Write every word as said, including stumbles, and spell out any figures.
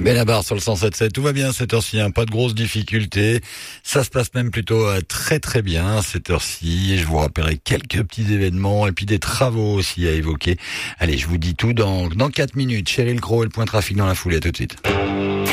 Benabar sur le cent sept sept, tout va bien cette heure-ci, hein, pas de grosses difficultés, ça se passe même plutôt euh, très très bien cette heure-ci. Je vous rappellerai quelques petits événements et puis des travaux aussi à évoquer. Allez, je vous dis tout dans dans quatre minutes. Cheryl Crow et le point trafic dans la foulée, à tout de suite.